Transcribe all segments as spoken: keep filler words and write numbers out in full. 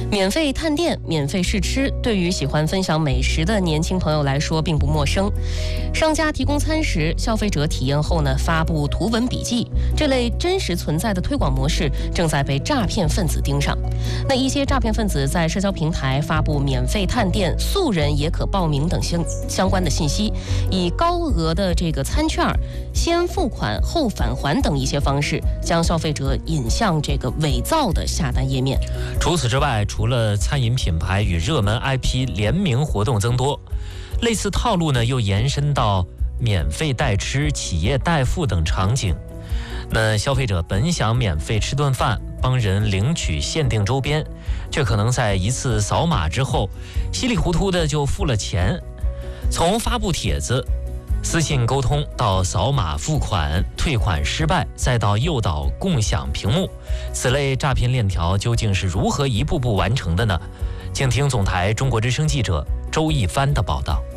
免费探店、免费试吃，对于喜欢分享美食的年轻朋友来说并不陌生。商家提供餐食，消费者体验后呢，发布图文笔记，这类真实存在的推广模式正在被诈骗分子盯上。那一些诈骗分子在社交平台发布免费探店、素人也可报名等相相关的信息，以高额的这个餐券、先付款后返还等一些方式，将消费者引向这个伪造的下单页面。 除此之外，除了餐饮品牌与热门 I P 联名活动增多，类似套路呢又延伸到免费代吃、企业代付等场景。那消费者本想免费吃顿饭，帮人领取限定周边，却可能在一次扫码之后，稀里糊涂的就付了钱。从发布帖子、私信沟通到扫码付款、退款失败，再到诱导共享屏幕，此类诈骗链条究竟是如何一步步完成的呢？请听总台中国之声记者周一帆的报道。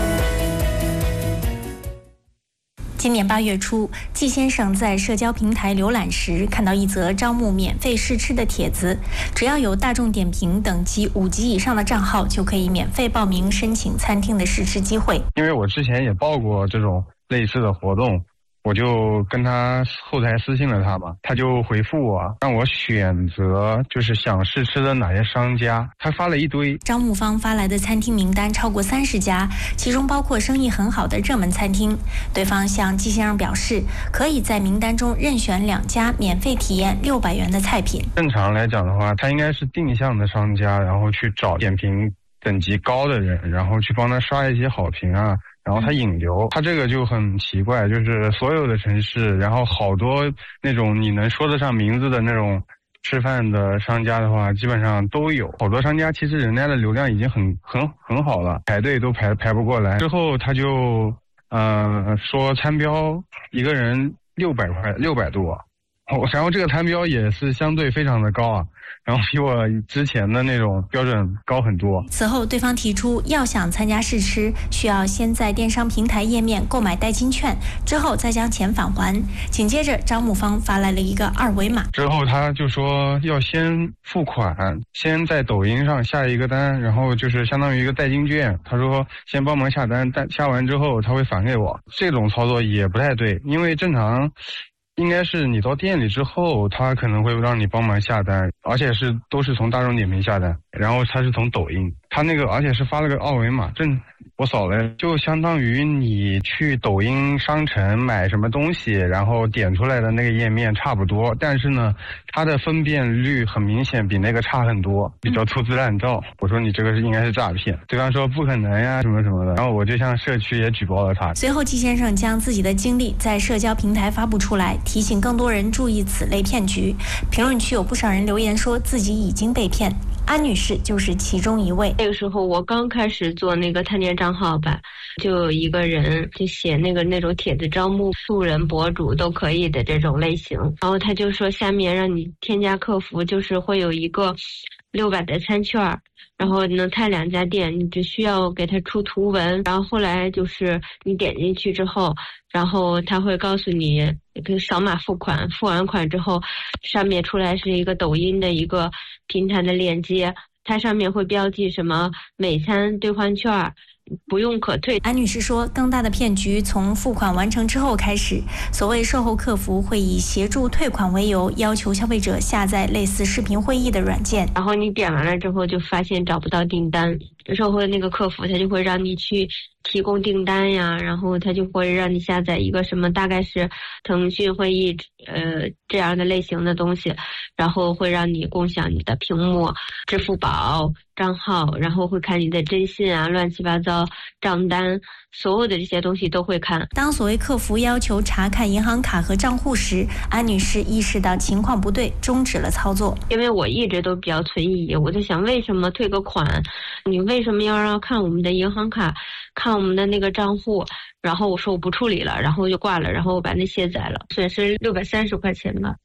今年八月初，季先生在社交平台浏览时，看到一则招募免费试吃的帖子，只要有大众点评等级五级以上的账号，就可以免费报名申请餐厅的试吃机会。 因为我之前也报过这种类似的活动，我就跟他后台私信了他嘛，他就回复我，让我选择就是想试吃的哪些商家，他发了一堆。 招募方发来的餐厅名单超过三十家，其中包括生意很好的热门餐厅。对方向季先生表示，可以在名单中任选两家免费体验六百元的菜品。 正常来讲的话，他应该是定向的商家，然后去找点评等级高的人，然后去帮他刷一些好评啊，然后他引流。他这个就很奇怪，就是所有的城市，然后好多那种你能说得上名字的那种吃饭的商家的话，基本上都有。好多商家其实人家的流量已经很很很好了，排队都排排不过来。之后他就呃说餐标一个人六百块，六百多，然后这个餐标也是相对非常的高啊，然后比我之前的那种标准高很多。 此后，对方提出要想参加试吃，需要先在电商平台页面购买代金券，之后再将钱返还。紧接着，招募方发来了一个二维码， 之后他就说要先付款，先在抖音上下一个单，然后就是相当于一个代金券。他说先帮忙下单，但下完之后他会返给我。这种操作也不太对，因为正常应该是你到店里之后，他可能会让你帮忙下单，而且是都是从大众点评下单，然后他是从抖音，他那个而且是发了个二维码，正我扫了，就相当于你去抖音商城买什么东西，然后点出来的那个页面差不多，但是呢，它的分辨率很明显比那个差很多，比较粗制滥造。我说你这个是应该是诈骗，对方说不可能呀什么什么的，然后我就向社区也举报了他。 随后季先生将自己的经历在社交平台发布出来，提醒更多人注意此类骗局。评论区有不少人留言说自己已经被骗，安女士就是其中一位。 那个时候我刚开始做那个探店账号吧，就有一个人就写那个那种帖子招募素人博主都可以的这种类型，然后他就说下面让你添加客服，就是会有一个六百的餐券，然后能探两家店，你只需要给他出图文，然后后来就是你点进去之后，然后他会告诉你可以扫码付款，付完款之后上面出来是一个抖音的一个平台的链接，它上面会标记什么美餐兑换券，不用可退。 安女士说，更大的骗局从付款完成之后开始，所谓售后客服会以协助退款为由，要求消费者下载类似视频会议的软件， 然后你点完了之后就发现找不到订单，售后那个客服他就会让你去提供订单呀，然后他就会让你下载一个什么大概是腾讯会议呃这样的类型的东西，然后会让你共享你的屏幕、支付宝账号，然后会看你的征信啊、乱七八糟账单，所有的这些东西都会看。 当所谓客服要求查看银行卡和账户时，安女士意识到情况不对，终止了操作。 因为我一直都比较存疑，我在想为什么退个款，你为什么要让看我们的银行卡，看我们的那个账户？然后我说我不处理了，然后就挂了，然后我把那卸载了，损失六百三十块钱吧。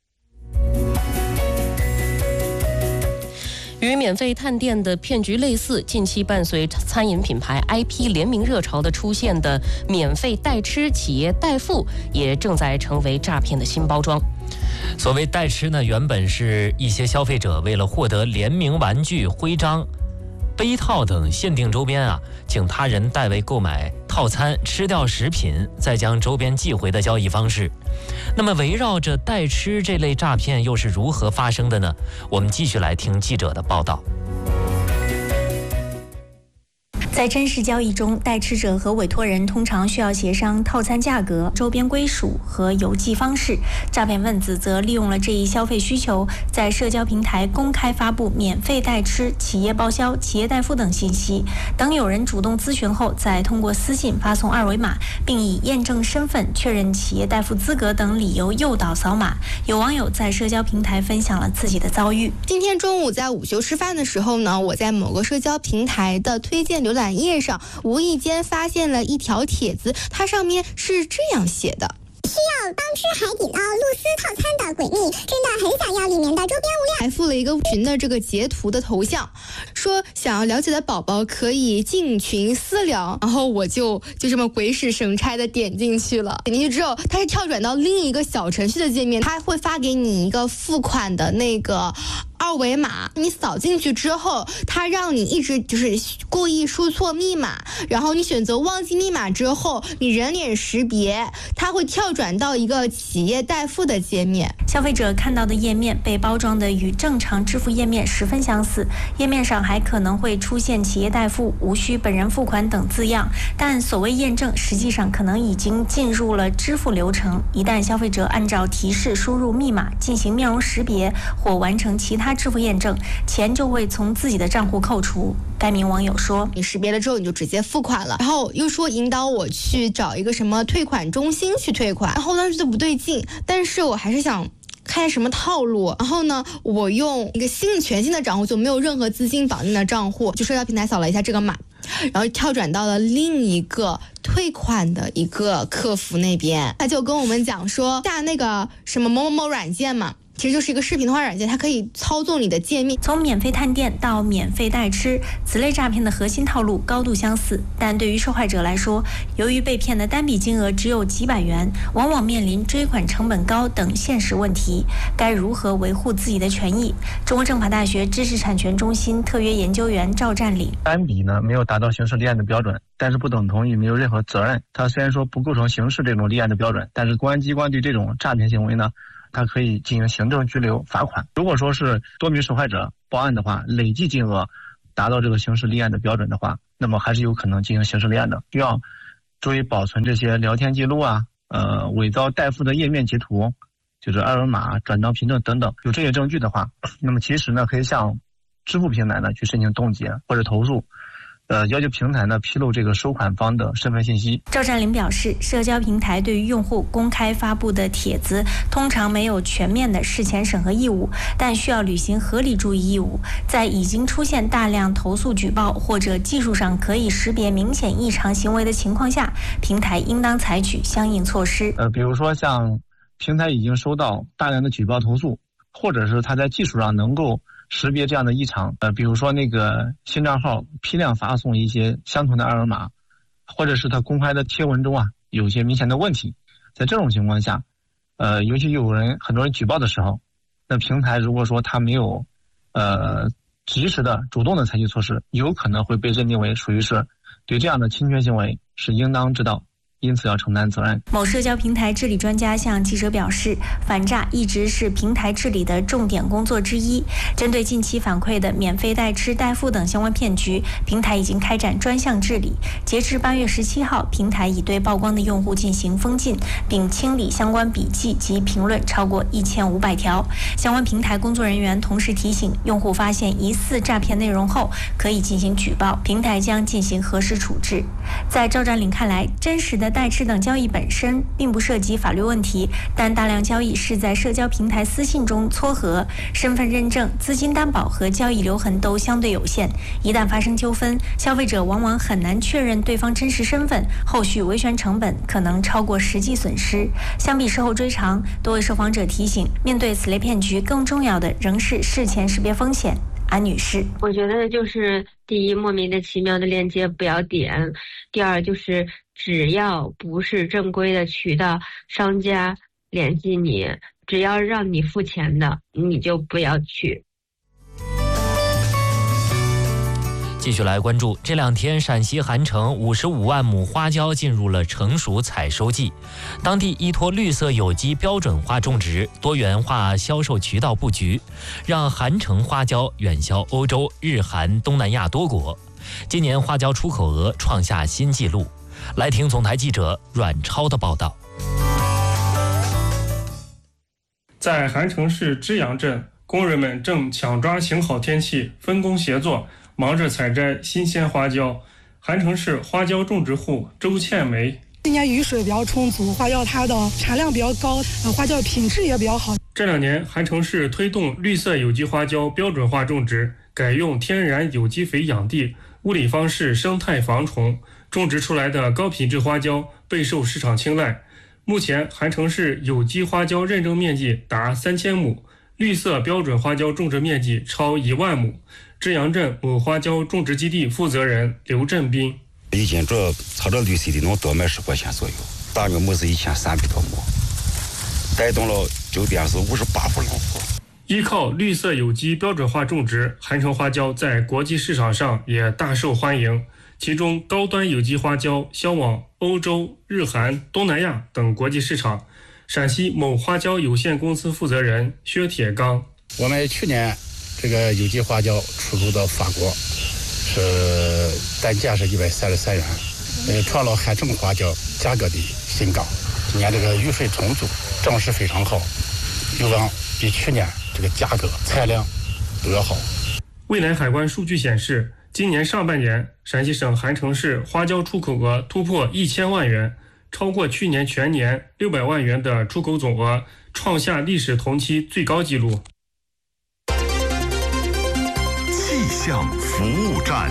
与免费探店的骗局类似，近期伴随餐饮品牌 I P 联名热潮的出现的免费代吃、企业代付，也正在成为诈骗的新包装。 所谓代吃呢，原本是一些消费者为了获得联名玩具、徽章、杯套等限定周边啊，请他人代为购买套餐，吃掉食品，再将周边寄回的交易方式。那么围绕着代吃这类诈骗又是如何发生的呢？我们继续来听记者的报道。 在真实交易中，代吃者和委托人通常需要协商套餐价格、周边归属和邮寄方式。诈骗分子则利用了这一消费需求，在社交平台公开发布免费代吃、企业报销、企业代付等信息。等有人主动咨询后，再通过私信发送二维码，并以验证身份、确认企业代付资格等理由诱导扫码。有网友在社交平台分享了自己的遭遇。 今天中午在午休吃饭的时候呢，我在某个社交平台的推荐浏览页上无意间发现了一条帖子，它上面是这样写的： 需要帮吃海底捞露丝套餐的闺蜜真的很想要里面的周边物料， 还附了一个群的这个截图的头像，说想要了解的宝宝可以进群私聊。然后我就就这么鬼使神差的点进去了，点进去之后它是跳转到另一个小程序的界面，它会发给你一个付款的那个二维码，你扫进去之后，它让你一直就是故意输错密码，然后你选择忘记密码之后，你人脸识别，它会跳转到一个企业代付的界面。 消费者看到的页面被包装的与正常支付页面十分相似，页面上还可能会出现企业代付、无需本人付款等字样，但所谓验证实际上可能已经进入了支付流程。一旦消费者按照提示输入密码进行面容识别或完成其他支付验证，钱就会从自己的账户扣除。该名网友说， 你识别了之后你就直接付款了，然后又说引导我去找一个什么退款中心去退款，然后当时就不对劲，但是我还是想看什么套路。然后呢，我用一个新全新的账户，就没有任何资金绑定的账户，就社交平台扫了一下这个码，然后跳转到了另一个退款的一个客服那边，他就跟我们讲说下那个什么某某某软件嘛，其实就是一个视频通话软件，它可以操纵你的界面。 从免费探店到免费代吃，此类诈骗的核心套路高度相似，但对于受害者来说，由于被骗的单笔金额只有几百元，往往面临追款成本高等现实问题。该如何维护自己的权益？中国政法大学知识产权中心特约研究员赵占领： 单笔呢没有达到刑事立案的标准，但是不等同于没有任何责任。它虽然说不构成刑事这种立案的标准，但是公安机关对这种诈骗行为呢，它可以进行行政拘留、罚款。如果说是多名受害者报案的话，累计金额达到这个刑事立案的标准的话，那么还是有可能进行刑事立案的。需要注意保存这些聊天记录啊，呃，伪造代付的页面截图，就是二维码、转账凭证等等。有这些证据的话，那么其实呢，可以向支付平台呢去申请冻结或者投诉。呃，要求平台呢披露这个收款方的身份信息。 赵占领表示，社交平台对于用户公开发布的帖子通常没有全面的事前审核义务，但需要履行合理注意义务。在已经出现大量投诉举报或者技术上可以识别明显异常行为的情况下，平台应当采取相应措施。 呃，比如说像平台已经收到大量的举报投诉，或者是它在技术上能够识别这样的异常，呃，比如说那个新账号批量发送一些相同的二维码，或者是他公开的贴文中啊有一些明显的问题，在这种情况下，呃，尤其有人很多人举报的时候，那平台如果说他没有呃及时的主动的采取措施，有可能会被认定为属于是对这样的侵权行为是应当知道，因此要承担责任。 某社交平台治理专家向记者表示，反诈一直是平台治理的重点工作之一。针对近期反馈的免费代吃、代付等相关骗局，平台已经开展专项治理。截至八月十七号，平台已对曝光的用户进行封禁，并清理相关笔记及评论超过一千五百条。相关平台工作人员同时提醒用户，发现疑似诈骗内容后，可以进行举报，平台将进行核实处置。在赵占领看来，真实的代吃等交易本身并不涉及法律问题，但大量交易是在社交平台私信中撮合，身份认证、资金担保和交易留痕都相对有限。一旦发生纠纷，消费者往往很难确认对方真实身份，后续维权成本可能超过实际损失。相比事后追偿，多位受访者提醒，面对此类骗局，更重要的仍是事前识别风险。安女士， 我觉得就是第一，莫名的奇妙的链接不要点；第二，就是只要不是正规的渠道，商家联系你， 只要让你付钱的，你就不要去。 继续来关注，这两天陕西韩城五十五万亩花椒进入了成熟采收季，当地依托绿色有机标准化种植、多元化销售渠道布局，让韩城花椒远销欧洲、日韩、东南亚多国。今年花椒出口额创下新纪录。来听总台记者阮超的报道。 在韩城市支阳镇，工人们正抢抓晴好天气，分工协作，忙着采摘新鲜花椒。韩城市花椒种植户周倩梅： 今年雨水比较充足，花椒它的产量比较高，花椒品质也比较好。 这两年，韩城市推动绿色有机花椒标准化种植，改用天然有机肥养地，物理方式生态防虫，种植出来的高品质花椒备受市场青睐。目前，韩城市有机花椒认证面积达三千亩，绿色标准花椒种植面积超一万亩。支阳镇某花椒种植基地负责人刘振斌： 一斤主要操着绿色的能多卖十块钱左右，大约亩是一千三百多亩，带动了周边是五十八户农户。 依靠绿色有机标准化种植，韩城花椒在国际市场上也大受欢迎。其中高端有机花椒销往欧洲、日韩、东南亚等国际市场。陕西某花椒有限公司负责人薛铁刚： 我们去年这个有机花椒出口到法国，是单价是一百三十三元，呃，创了韩城花椒价格的新高。今年这个雨水充足，长势非常好，有望比去年这个价格、产量都要好。 未来海关数据显示，今年上半年，陕西省韩城市花椒出口额突破一千万元，超过去年全年六百万元的出口总额，创下历史同期最高纪录。 气象服务站。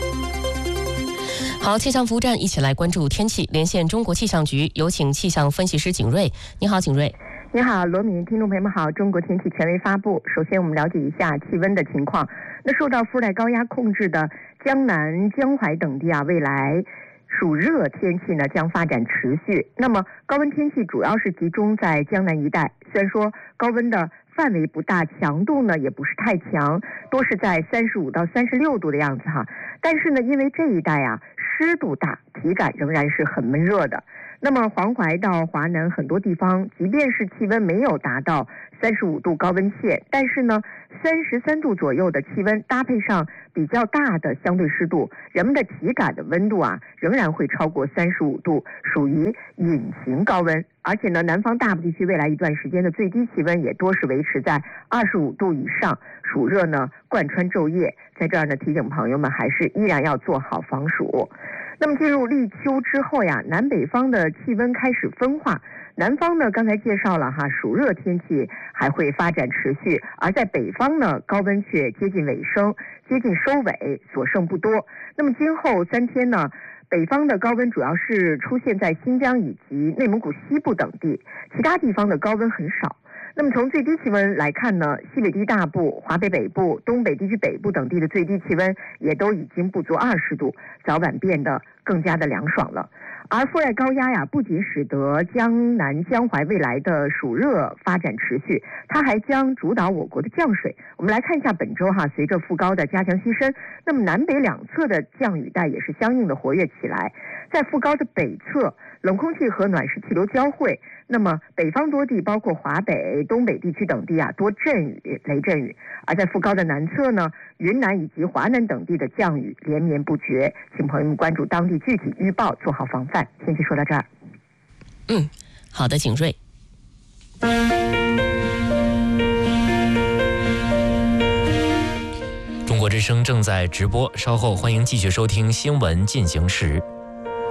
好，气象服务站一起来关注天气，连线中国气象局，有请气象分析师景睿。你好，景睿。 你好，罗敏，听众朋友们好。中国天气权威发布，首先我们了解一下气温的情况。那受到副带高压控制的江南、江淮等地啊，未来暑热天气呢将发展持续。那么高温天气主要是集中在江南一带，虽然说高温的范围不大，强度呢也不是太强，多是在三十五到三十六度的样子哈。但是呢，因为这一带啊湿度大，体感仍然是很闷热的。那么黄淮到华南很多地方，即便是气温没有达到三十五度高温线，但是呢三十三度左右的气温搭配上比较大的相对湿度，人们的体感的温度啊仍然会超过三十五度，属于隐形高温。而且呢，南方大部地区未来一段时间的最低气温也多是维持在二十五度以上，暑热呢贯穿昼夜。在这儿呢，提醒朋友们还是依然要做好防暑。那么进入立秋之后呀，南北方的气温开始分化。南方呢，刚才介绍了哈，暑热天气还会发展持续，而在北方呢，高温却接近尾声，接近收尾，所剩不多。那么今后三天呢，北方的高温主要是出现在新疆以及内蒙古西部等地，其他地方的高温很少。那么从最低气温来看呢，西北地大部、华北北部、东北地区北部等地的最低气温也都已经不足二十度，早晚变得更加的凉爽了。而副带高压呀，不仅使得江南、江淮未来的暑热发展持续，它还将主导我国的降水。我们来看一下本周哈，随着副高的加强西伸，那么南北两侧的降雨带也是相应的活跃起来。在副高的北侧，冷空气和暖湿气流交汇，那么北方多地，包括华北、东北地区等地啊，多阵雨、雷阵雨；而在副高的南侧呢，云南以及华南等地的降雨连绵不绝。请朋友们关注当地具体预报，做好防范。天气说到这儿。 嗯，好的，景睿。 中国之声正在直播，稍后欢迎继续收听新闻进行时。